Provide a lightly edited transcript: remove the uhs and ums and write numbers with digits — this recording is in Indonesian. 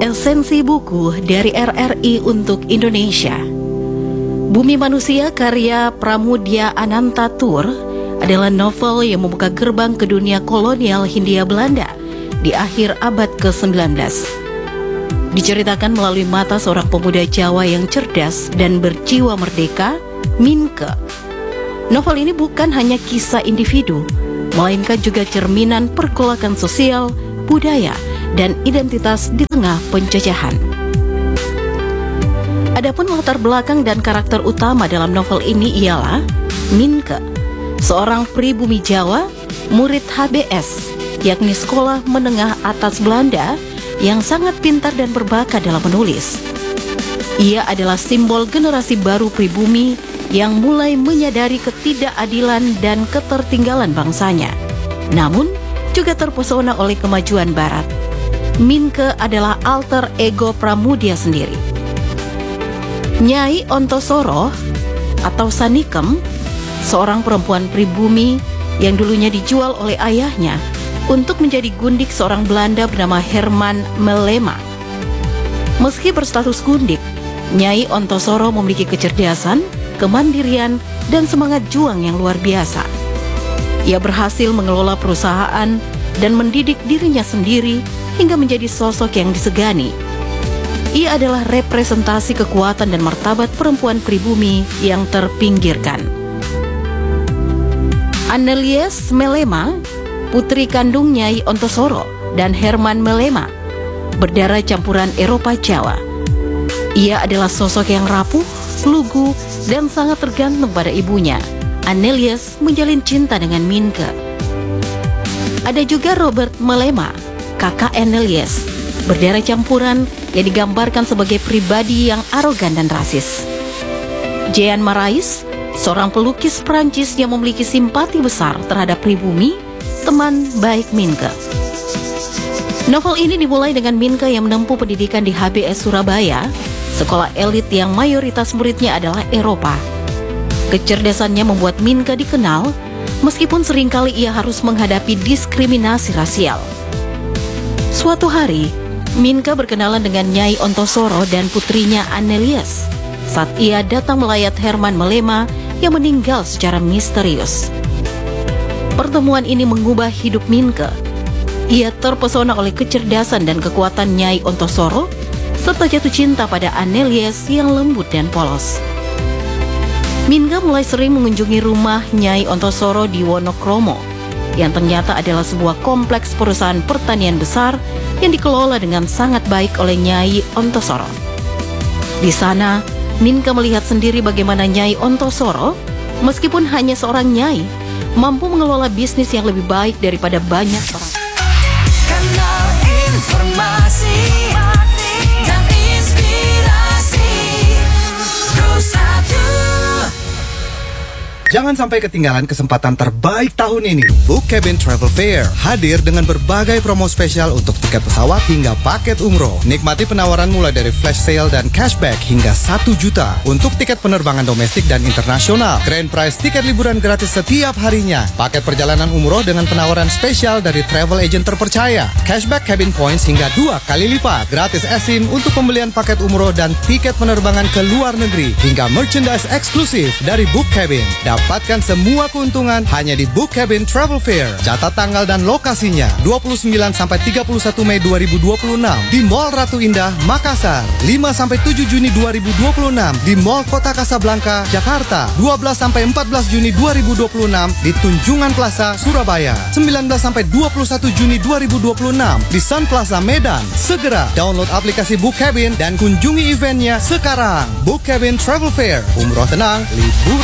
Esensi buku dari RRI untuk Indonesia. Bumi Manusia karya Pramoedya Anantatur adalah novel yang membuka gerbang ke dunia kolonial Hindia Belanda di akhir abad ke-19. Diceritakan melalui mata seorang pemuda Jawa yang cerdas dan berjiwa merdeka, Minke. Novel ini bukan hanya kisah individu, melainkan juga cerminan pergolakan sosial, budaya, dan identitas di tengah penjajahan. Adapun latar belakang dan karakter utama dalam novel ini ialah Minke, seorang pribumi Jawa, murid HBS, yakni Sekolah Menengah Atas Belanda, yang sangat pintar dan berbakat dalam menulis. Ia adalah simbol generasi baru pribumi yang mulai menyadari ketidakadilan dan ketertinggalan bangsanya, namun juga terpesona oleh kemajuan Barat. Minke adalah alter ego Pramoedya sendiri. Nyai Ontosoro atau Sanikem, seorang perempuan pribumi yang dulunya dijual oleh ayahnya untuk menjadi gundik seorang Belanda bernama Herman Melema. Meski berstatus gundik, Nyai Ontosoro memiliki kecerdasan, kemandirian, dan semangat juang yang luar biasa. Ia berhasil mengelola perusahaan dan mendidik dirinya sendiri hingga menjadi sosok yang disegani. Ia adalah representasi kekuatan dan martabat perempuan pribumi yang terpinggirkan. Annelies Melema, putri kandung Nyai Ontosoro dan Herman Melema, berdarah campuran Eropa Jawa. Ia adalah sosok yang rapuh, lugu, dan sangat tergantung pada ibunya. Annelies menjalin cinta dengan Minke. Ada juga Robert Melema, kakak Annelies, berdarah campuran yang digambarkan sebagai pribadi yang arogan dan rasis. Jean Marais, seorang pelukis Prancis yang memiliki simpati besar terhadap pribumi, teman baik Minke. Novel ini dimulai dengan Minke yang menempuh pendidikan di HBS Surabaya, sekolah elit yang mayoritas muridnya adalah Eropa. Kecerdasannya membuat Minke dikenal, meskipun seringkali ia harus menghadapi diskriminasi rasial. Suatu hari, Minke berkenalan dengan Nyai Ontosoro dan putrinya Annelies saat ia datang melayat Herman Melema yang meninggal secara misterius. Pertemuan ini mengubah hidup Minke. Ia terpesona oleh kecerdasan dan kekuatan Nyai Ontosoro, serta jatuh cinta pada Annelies yang lembut dan polos. Minke mulai sering mengunjungi rumah Nyai Ontosoro di Wonokromo, yang ternyata adalah sebuah kompleks perusahaan pertanian besar yang dikelola dengan sangat baik oleh Nyai Ontosoro. Di sana, Minke melihat sendiri bagaimana Nyai Ontosoro, meskipun hanya seorang nyai, mampu mengelola bisnis yang lebih baik daripada banyak orang. Kanal informasi dan inspirasi Pro1. Jangan sampai ketinggalan kesempatan terbaik tahun ini. Book Cabin Travel Fair hadir dengan berbagai promo spesial untuk tiket pesawat hingga paket umroh. Nikmati penawaran mulai dari flash sale dan cashback hingga 1 juta untuk tiket penerbangan domestik dan internasional. Grand prize tiket liburan gratis setiap harinya. Paket perjalanan umroh dengan penawaran spesial dari travel agent terpercaya. Cashback cabin points hingga 2 kali lipat. Gratis eSIM untuk pembelian paket umroh dan tiket penerbangan ke luar negeri. Hingga merchandise eksklusif dari Book Cabin. Dapatkan semua keuntungan hanya di Book Cabin Travel Fair. Catat tanggal dan lokasinya 29 sampai 31 Mei 2026 di Mall Ratu Indah, Makassar. 5 sampai 7 Juni 2026 di Mall Kota Kasablanka, Jakarta. 12 sampai 14 Juni 2026 di Tunjungan Plaza, Surabaya. 19 sampai 21 Juni 2026 di Sun Plaza, Medan. Segera download aplikasi Book Cabin dan kunjungi eventnya sekarang. Book Cabin Travel Fair. Umroh tenang, liburan